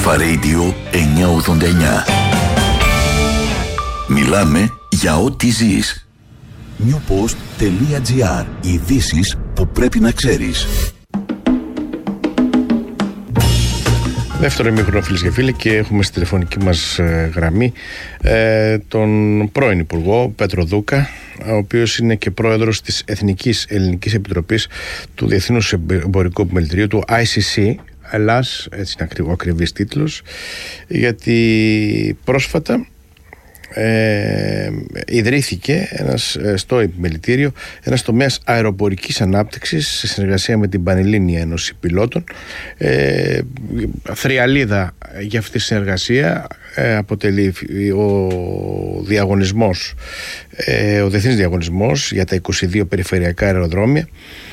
Αλφα Radio 989. Μιλάμε για ό,τι ζεις. newpost.gr. Ειδήσεις που πρέπει να ξέρεις. Δεύτερο ημίχρονο, φίλες και φίλοι, και έχουμε στη τηλεφωνική μας γραμμή τον πρώην Υπουργό Πέτρο Δούκα, ο οποίος είναι και πρόεδρος της Εθνικής Ελληνικής Επιτροπής του Διεθνούς Εμπορικού Επιμελητηρίου, του ICC Ελλάς, έτσι είναι ο ακριβής τίτλος, γιατί πρόσφατα ιδρύθηκε στο επιμελητήριο ένας τομέας αεροπορικής ανάπτυξης σε συνεργασία με την Πανελλήνια Ένωση Πιλότων. Θριαλίδα για αυτή τη συνεργασία αποτελεί ο διαγωνισμός, ο διεθνής διαγωνισμός για τα 22 περιφερειακά αεροδρόμια,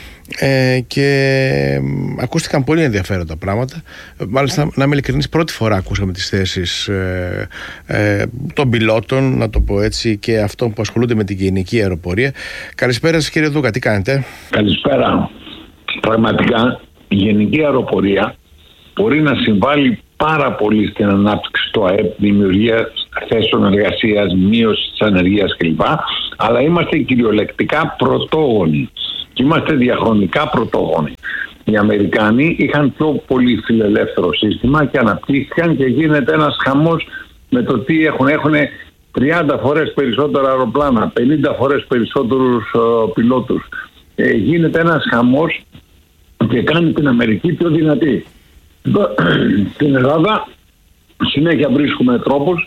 και ακούστηκαν πολύ ενδιαφέροντα πράγματα. Μάλιστα, να είμαι ειλικρινής, πρώτη φορά ακούσαμε τις θέσεις των πιλότων, να το πω έτσι, και αυτών που ασχολούνται με την γενική αεροπορία. Καλησπέρα σας, κύριε Δούκα, τι κάνετε? Καλησπέρα. Πραγματικά η γενική αεροπορία μπορεί να συμβάλλει πάρα πολύ στην ανάπτυξη του ΑΕΠ, δημιουργία θέσεων εργασίας, μείωση της ανεργίας κλπ. Αλλά είμαστε κυριολεκτικά πρωτόγονοι. Και είμαστε διαχρονικά πρωτόγονοι. Οι Αμερικάνοι είχαν πιο πολύ φιλελεύθερο σύστημα και αναπτύχθηκαν, και γίνεται ένας χαμός με το τι έχουν. Έχουν 30 φορές περισσότερα αεροπλάνα, 50 φορές περισσότερους πιλότους. Γίνεται ένας χαμός και κάνει την Αμερική πιο δυνατή. Στην Ελλάδα συνέχεια βρίσκουμε τρόπους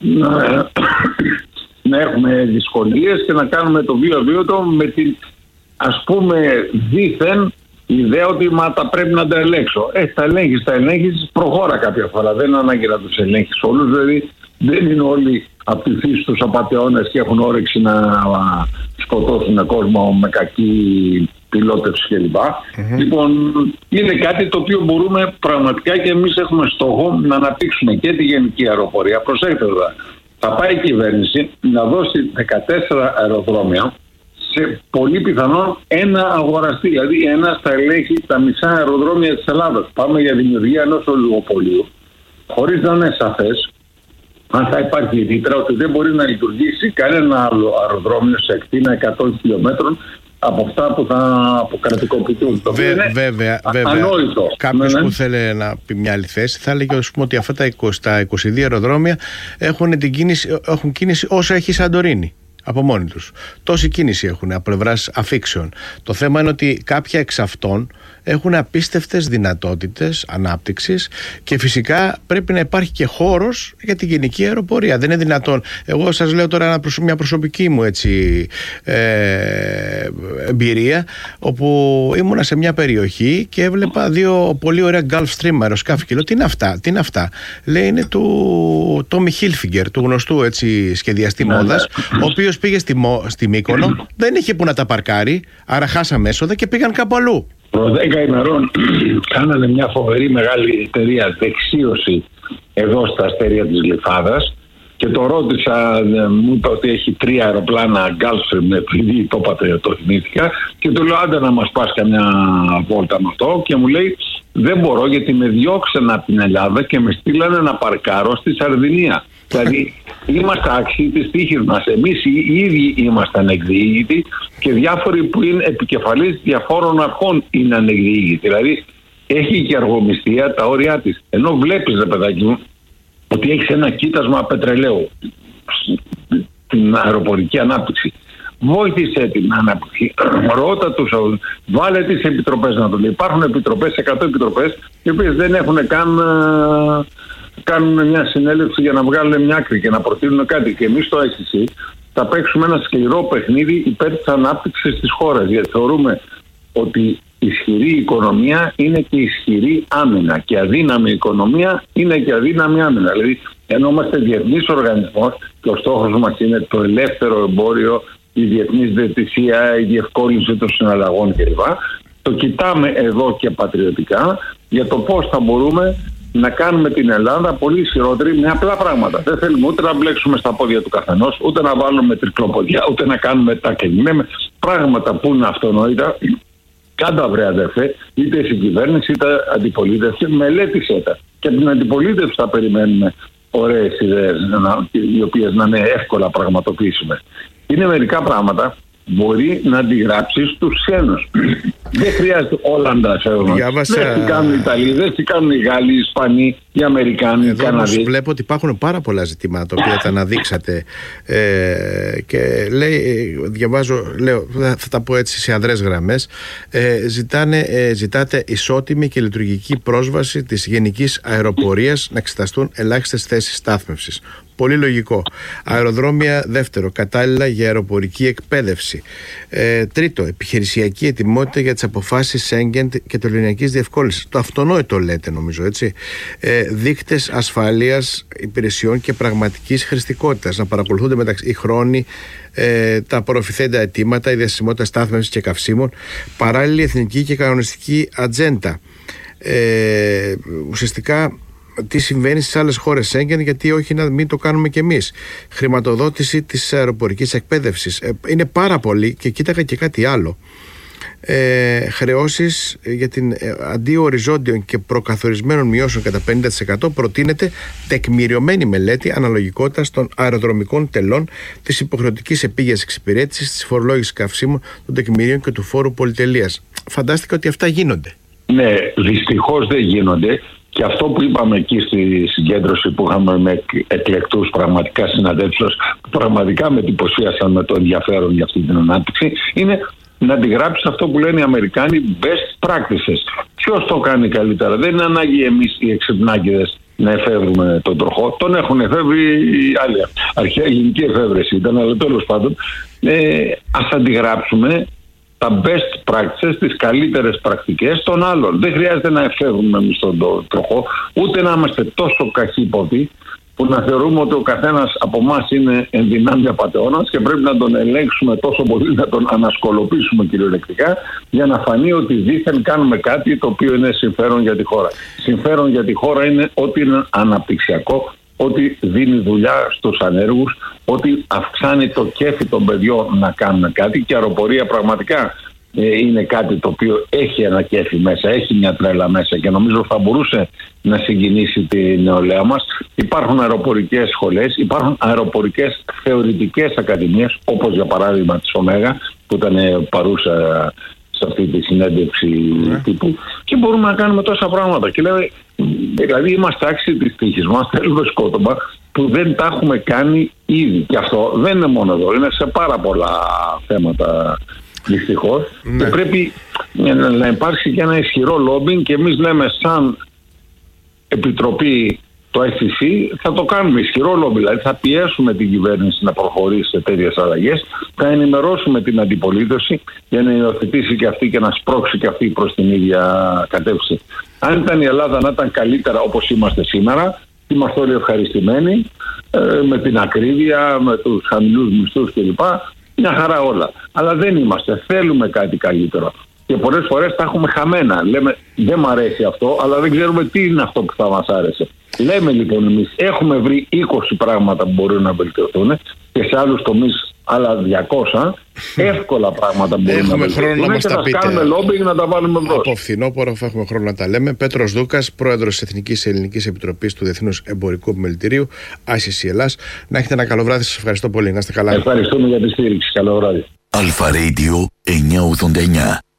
να έχουμε δυσκολίες και να κάνουμε το βίο-βίωτο με την, ας πούμε, δήθεν ιδέα ότι τα πρέπει να τα ελέγξω. Τα ελέγχεις, προχώρα κάποια φορά. Δεν είναι ανάγκη να τους ελέγχεις όλους. Δηλαδή δεν είναι όλοι από τη φύση τους απατεώνες και έχουν όρεξη να σκοτώσουν κόσμο με κακή πιλότευση κλπ. Λοιπόν, είναι κάτι το οποίο μπορούμε πραγματικά, και εμείς έχουμε στόχο να αναπτύξουμε και τη γενική αεροπορία. Προσέξτε εδώ. Θα πάει η κυβέρνηση να δώσει 14 αεροδρόμια σε πολύ πιθανόν ένα αγοραστή. Δηλαδή ένας θα ελέγχει τα μισά αεροδρόμια της Ελλάδας. Πάμε για δημιουργία ενός ολιγοπολίου, χωρίς να είναι σαφές αν θα υπάρχει ρήτρα ότι δεν μπορεί να λειτουργήσει κανένα άλλο αεροδρόμιο σε ακτίνα 100 χιλιόμετρων από αυτά που θα αποκρατικοποιηθούν. Βέβαια. Κάποιος που θέλει να πει μια άλλη θέση θα έλεγε, ας πούμε, ότι αυτά τα 22 αεροδρόμια έχουν κίνηση όσο έχει η Σαντορίνη από μόνοι τους. Τόση κίνηση έχουν από πλευράς αφήξεων. Το θέμα είναι ότι κάποια εξ αυτών έχουν απίστευτες δυνατότητες ανάπτυξης, και φυσικά πρέπει να υπάρχει και χώρος για την γενική αεροπορία. Δεν είναι δυνατόν. Εγώ σας λέω τώρα μια προσωπική μου εμπειρία, όπου ήμουνα σε μια περιοχή και έβλεπα δύο πολύ ωραία Gulfstream αεροσκάφη και λέω, τι είναι αυτά? Λέει, είναι του Tommy Hilfiger, του γνωστού σχεδιαστή μόδας, ο οποίος πήγε στη Μύκονο, δεν είχε που να τα παρκάρει, άρα χάσαμε έσοδα και πήγαν κάπου αλλού. Προ 10 ημερών κάνανε μια φοβερή μεγάλη εταιρεία δεξίωση εδώ στα αστέρια της Γλυφάδας, και το ρώτησα, μου είπε ότι έχει 3 αεροπλάνα Gulfstream, επειδή το είπατε, το θυμήθηκα, και του λέω, άντε να μας πας καμιά βόλτα με αυτό, και μου λέει, δεν μπορώ γιατί με διώξανε από την Ελλάδα και με στείλανε να παρκάρω στη Σαρδινία. Δηλαδή είμαστε άξιοι της τύχης μας. Εμείς οι ίδιοι ήμασταν εκδιήγητοι, και διάφοροι που είναι επικεφαλής διαφόρων αρχών είναι ανεκδιήγητοι. Δηλαδή έχει και αργομιστία τα όρια της. Ενώ βλέπεις, ρε παιδάκι μου, ότι έχεις ένα κοίτασμα πετρελαίου την αεροπορική ανάπτυξη. Βόηθησε την ανάπτυξη. Ρώτα τους, βάλε τις επιτροπές να το λέει. Υπάρχουν επιτροπές, 100 επιτροπές, οι οποίες δεν έχουν κάνουν μια συνέλευση για να βγάλουν μια άκρη και να προτείνουν κάτι. Και εμείς στο ICC θα παίξουμε ένα σκληρό παιχνίδι υπέρ της ανάπτυξης της χώρας. Γιατί θεωρούμε ότι ισχυρή οικονομία είναι και ισχυρή άμυνα, και αδύναμη οικονομία είναι και αδύναμη άμυνα. Δηλαδή, ενώ είμαστε διεθνής οργανισμός και ο στόχος μας είναι το ελεύθερο εμπόριο, η διεθνής διαιτησία, η διευκόλυνση των συναλλαγών κλπ. Το κοιτάμε εδώ και πατριωτικά για το πώς θα μπορούμε να κάνουμε την Ελλάδα πολύ ισχυρότερη με απλά πράγματα. Δεν θέλουμε ούτε να μπλέξουμε στα πόδια του καθενός, ούτε να βάλουμε τρικλοποδιά, ούτε να κάνουμε τα κλειμμένα πράγματα που είναι αυτονόητα. Κάντα βρε αδερφέ, είτε στην κυβέρνηση είτε αντιπολίτευση, μελέτησέ τα. Και από την αντιπολίτευση θα περιμένουμε ωραίες ιδέες, οι οποίες να είναι εύκολα πραγματοποιήσιμες. Είναι μερικά πράγματα μπορεί να αντιγράψει στους ξένους. Δεν χρειάζεται όλα να τα φέρουν. Δεν τι κάνουν οι Ιταλοί, δεν τι κάνουν οι Γάλλοι, οι Ισπανοί, οι Αμερικάνοι, οι Καναδοί. Βλέπω ότι υπάρχουν πάρα πολλά ζητήματα τα οποία τα αναδείξατε και λέω, θα τα πω έτσι σε αδρές γραμμές. Ζητάτε ισότιμη και λειτουργική πρόσβαση της γενικής αεροπορίας, να εξεταστούν ελάχιστες θέσεις στάθμευσης. Πολύ λογικό. Αεροδρόμια, δεύτερο, κατάλληλα για αεροπορική εκπαίδευση. Τρίτο, επιχειρησιακή ετοιμότητα για τις αποφάσεις Σέγγεν και τελωνειακής διευκόλυνσης. Το αυτονόητο λέτε, νομίζω, έτσι. Δείκτες ασφάλειας υπηρεσιών και πραγματικής χρηστικότητας. Να παρακολουθούνται μεταξύ οι χρόνοι, τα απορροφηθέντα αιτήματα, η διασημότητα στάθμευσης και καυσίμων. Παράλληλη εθνική και κανονιστική ατζέντα. Ουσιαστικά, τι συμβαίνει στις άλλες χώρες Σέγγεν, γιατί όχι να μην το κάνουμε κι εμείς. Χρηματοδότηση της αεροπορικής εκπαίδευσης. Είναι πάρα πολύ, και κοίταγα και κάτι άλλο. Χρεώσεις για την αντί οριζόντιων και προκαθορισμένων μειώσεων κατά 50% προτείνεται τεκμηριωμένη μελέτη αναλογικότητας των αεροδρομικών τελών, της υποχρεωτικής επίγειας εξυπηρέτησης, της φορολόγησης καυσίμων, των τεκμηρίων και του φόρου πολυτελείας. Φαντάστηκα ότι αυτά γίνονται. Ναι, δυστυχώς δεν γίνονται. Και αυτό που είπαμε εκεί στη συγκέντρωση που είχαμε με εκλεκτούς πραγματικά συναδέλφους, που πραγματικά με εντυπωσίασαν με το ενδιαφέρον για αυτή την ανάπτυξη, είναι να αντιγράψει αυτό που λένε οι Αμερικάνοι best practices. Ποιος το κάνει καλύτερα? Δεν είναι ανάγκη εμείς οι εξυπνάκηδες να εφεύρουμε τον τροχό. Τον έχουν εφεύρει οι άλλοι. Αρχαία ελληνική εφεύρεση ήταν, αλλά τέλος πάντων ας αντιγράψουμε τα best practices, τις καλύτερες πρακτικές των άλλων. Δεν χρειάζεται να εφεύρουμε εμείς τον τροχό, ούτε να είμαστε τόσο καχύποπτοι που να θεωρούμε ότι ο καθένας από εμάς είναι εν δυνάμει απατεώνας και πρέπει να τον ελέγξουμε τόσο πολύ, να τον ανασκολοποιήσουμε κυριολεκτικά, για να φανεί ότι δήθεν κάνουμε κάτι το οποίο είναι συμφέρον για τη χώρα. Συμφέρον για τη χώρα είναι ότι είναι αναπτυξιακό, ότι δίνει δουλειά στους ανέργους, ότι αυξάνει το κέφι των παιδιών να κάνουν κάτι, και η αεροπορία πραγματικά είναι κάτι το οποίο έχει ένα κέφι μέσα, έχει μια τρέλα μέσα, και νομίζω θα μπορούσε να συγκινήσει τη νεολαία μας. Υπάρχουν αεροπορικές σχολές, υπάρχουν αεροπορικές θεωρητικές ακαδημίες, όπως για παράδειγμα της Ωμέγα που ήταν παρούσα σε αυτή τη συνέντευξη τύπου, και μπορούμε να κάνουμε τόσα πράγματα. Και λέμε, δηλαδή είμαστε άξιοι της τύχης μας, θέλουμε σκότωμα που δεν τα έχουμε κάνει ήδη. Και αυτό δεν είναι μόνο εδώ, είναι σε πάρα πολλά θέματα δυστυχώς. Και πρέπει να υπάρξει και ένα ισχυρό λόμπινγκ, και εμείς λέμε σαν Επιτροπή, το FCC, θα το κάνουμε ισχυρό λόμπι, δηλαδή θα πιέσουμε την κυβέρνηση να προχωρήσει σε τέτοιες αλλαγές, θα ενημερώσουμε την αντιπολίτευση για να υιοθετήσει και αυτή και να σπρώξει και αυτή προς την ίδια κατεύθυνση. Αν ήταν η Ελλάδα να ήταν καλύτερα όπως είμαστε σήμερα, είμαστε όλοι ευχαριστημένοι, με την ακρίβεια, με τους χαμηλούς μισθούς κλπ. Μια χαρά όλα. Αλλά δεν είμαστε. Θέλουμε κάτι καλύτερο. Και πολλές φορές τα έχουμε χαμένα. Λέμε, δεν μ' αρέσει αυτό, αλλά δεν ξέρουμε τι είναι αυτό που θα μας άρεσε. Λέμε λοιπόν εμείς, έχουμε βρει 20 πράγματα που μπορούν να βελτιωθούν, και σε άλλους τομείς άλλα 200, εύκολα πράγματα που μπορούν να βελτιωθούν, και θα κάνουμε λόμπινγκ να τα βάλουμε εδώ. Από φθινόπωρο θα έχουμε χρόνο να τα λέμε. Πέτρος Δούκας, πρόεδρος της Εθνικής Ελληνικής Επιτροπής του Διεθνούς Εμπορικού Επιμελητηρίου, ICC Ελλάς. Να έχετε ένα καλό βράδυ, σας ευχαριστώ πολύ. Να είστε καλά. Ευχαριστούμε για τη στήριξη. Καλό βράδυ. Αλφα Radio 989.